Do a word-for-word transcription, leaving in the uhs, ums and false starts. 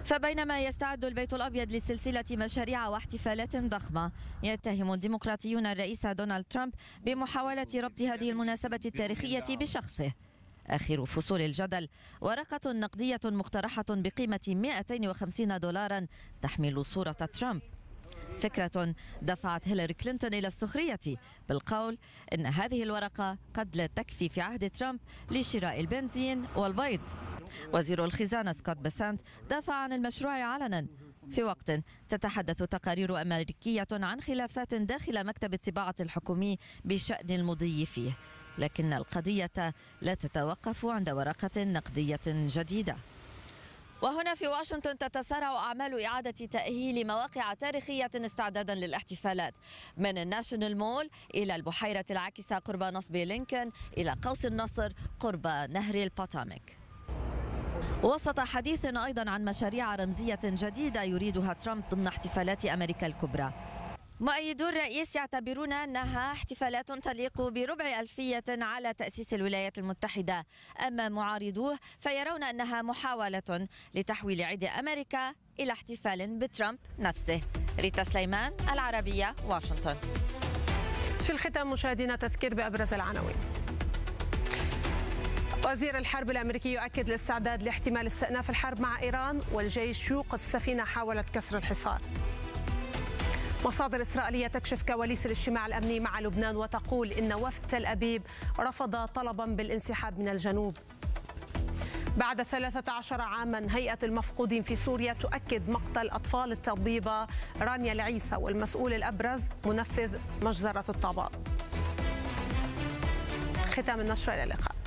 فبينما يستعد البيت الأبيض لسلسلة مشاريع واحتفالات ضخمة، يتهم الديمقراطيون الرئيس دونالد ترامب بمحاولة ربط هذه المناسبة التاريخية بشخصه. آخر فصول الجدل ورقة نقدية مقترحة بقيمة مئتين وخمسين دولارا تحمل صورة ترامب، فكرة دفعت هيلاري كلينتون إلى السخرية بالقول إن هذه الورقة قد لا تكفي في عهد ترامب لشراء البنزين والبيض. وزير الخزانة سكوت بيسنت دافع عن المشروع علنا في وقت تتحدث تقارير أمريكية عن خلافات داخل مكتب الطباعة الحكومي بشأن المضي فيه، لكن القضية لا تتوقف عند ورقة نقدية جديدة. وهنا في واشنطن تتسارع أعمال إعادة تأهيل مواقع تاريخية استعدادا للاحتفالات، من الناشونال مول إلى البحيرة العاكسة قرب نصب لينكولن إلى قوس النصر قرب نهر البوتوماك، وسط حديث أيضا عن مشاريع رمزية جديدة يريدها ترامب ضمن احتفالات أمريكا الكبرى. مؤيدو الرئيس يعتبرون أنها احتفالات تليق بربع ألفية على تأسيس الولايات المتحدة، أما معارضوه فيرون أنها محاولة لتحويل عيد أمريكا إلى احتفال بترامب نفسه. ريتا سليمان، العربية، واشنطن. في الختام مشاهدينا تذكير بأبرز العناوين. وزير الحرب الأمريكي يؤكد الاستعداد لاحتمال استئناف الحرب مع إيران، والجيش يوقف سفينة حاولت كسر الحصار. مصادر إسرائيلية تكشف كواليس الاجتماع الأمني مع لبنان وتقول إن وفد تل أبيب رفض طلبا بالانسحاب من الجنوب. بعد ثلاثة عشر عاما هيئة المفقودين في سوريا تؤكد مقتل أطفال الطبيبة رانيا العيسى والمسؤول الأبرز منفذ مجزرة الطابات. ختام النشرة، إلى اللقاء.